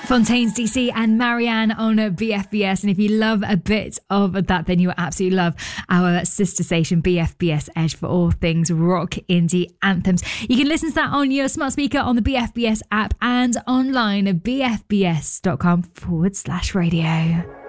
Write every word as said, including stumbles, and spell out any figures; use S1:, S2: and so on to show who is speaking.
S1: Fontaines D C and Marianne on B F B S. And if you love a bit of that, then you will absolutely love our sister station B F B S Edge for all things rock indie anthems. You can listen to that on your smart speaker on the B F B S app and online at bfbs.com forward slash radio.